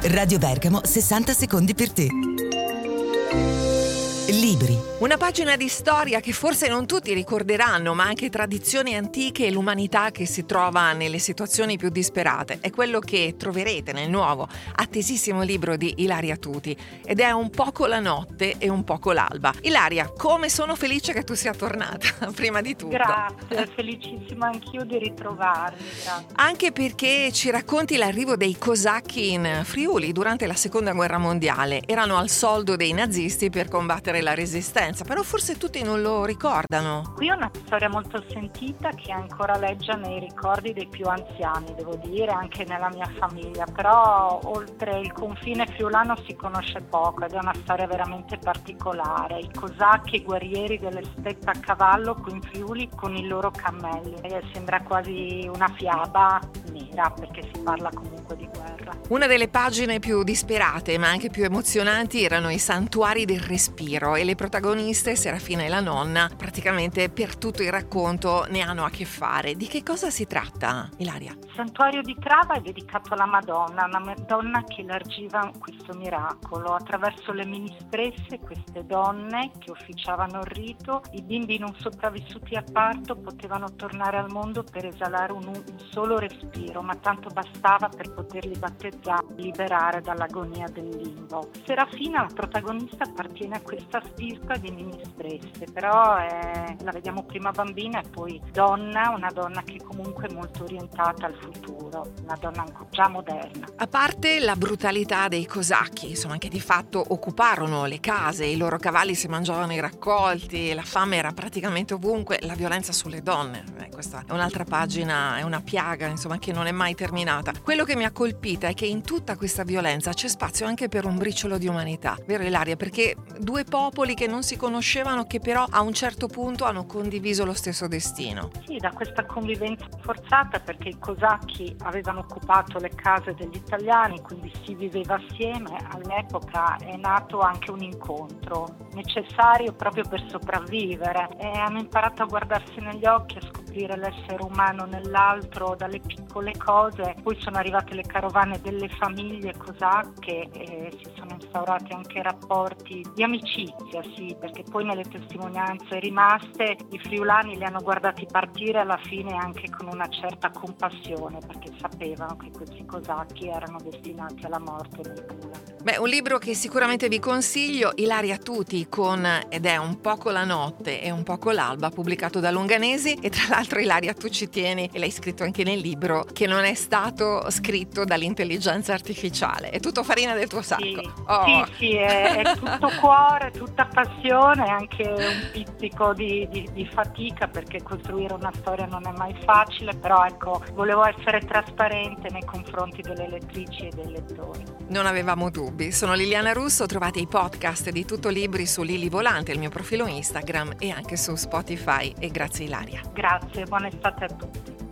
Radio Bergamo, 60 secondi per te. Libri. Una pagina di storia che forse non tutti ricorderanno, ma anche tradizioni antiche e l'umanità che si trova nelle situazioni più disperate. È quello che troverete nel nuovo, attesissimo libro di Ilaria Tuti, ed è Un poco la notte e un poco l'alba. Ilaria, come sono felice che tu sia tornata, prima di tutto. Grazie, felicissima anch'io di ritrovarmi. Grazie. Anche perché ci racconti l'arrivo dei cosacchi in Friuli durante la Seconda Guerra Mondiale. Erano al soldo dei nazisti per combattere la resistenza, però forse tutti non lo ricordano. Qui è una storia molto sentita che ancora leggia nei ricordi dei più anziani, devo dire, anche nella mia famiglia, però oltre il confine friulano si conosce poco ed è una storia veramente particolare. I cosacchi, i guerrieri delle steppe a cavallo qui in Friuli con i loro cammelli. E sembra quasi una fiaba nera perché si parla comunque di guerra. Una delle pagine più disperate ma anche più emozionanti erano i santuari del respiro, e le protagoniste, Serafina e la nonna, praticamente per tutto il racconto ne hanno a che fare. Di che cosa si tratta, Ilaria? Il santuario di Trava è dedicato alla Madonna, una Madonna che elargiva questo miracolo. Attraverso le ministresse, queste donne che officiavano il rito, i bimbi non sopravvissuti a parto potevano tornare al mondo per esalare un solo respiro, ma tanto bastava per poterli battezzare, liberare dall'agonia del limbo. Serafina, la protagonista, appartiene a questa stirpa di ministresse, però la vediamo prima bambina e poi donna, una donna che comunque è molto orientata al futuro, una donna già moderna. A parte la brutalità dei cosacchi, insomma, che di fatto occuparono le case, i loro cavalli si mangiavano i raccolti, la fame era praticamente ovunque, la violenza sulle donne, questa è un'altra pagina, è una piaga, insomma, che non è mai terminata. Quello che mi ha colpita è che in tutta questa violenza c'è spazio anche per un briciolo di umanità, vero Ilaria? Perché due popoli che non si conoscevano, che però a un certo punto hanno condiviso lo stesso destino. Sì, da questa convivenza forzata, perché i cosacchi avevano occupato le case degli italiani, quindi si viveva assieme. All'epoca è nato anche un incontro necessario proprio per sopravvivere e hanno imparato a guardarsi negli occhi, a scoprire l'essere umano nell'altro dalle piccole cose. Poi sono arrivate le carovane delle famiglie cosacche e si sono instaurati anche rapporti di amicizia, sì, perché poi nelle testimonianze rimaste i friulani li hanno guardati partire alla fine anche con una certa compassione, perché sapevano che questi cosacchi erano destinati alla morte nel Gulag. Beh, un libro che sicuramente vi consiglio, Ilaria Tuti con Ed è un poco la notte e un poco l'alba, pubblicato da Longanesi. E tra l'altro, Ilaria, tu ci tieni, e l'hai scritto anche nel libro, che non è stato scritto dall'intelligenza artificiale, è tutto farina del tuo sacco. Sì, Oh. sì, è tutto cuore, tutta passione, anche un pizzico di fatica, perché costruire una storia non è mai facile, però ecco, volevo essere trasparente nei confronti delle lettrici e dei lettori. Non avevamo dubbi. Sono Liliana Russo, trovate i podcast di Tutto Libri su Lili Volante, il mio profilo Instagram, e anche su Spotify. E grazie Ilaria. Grazie, buona estate a tutti.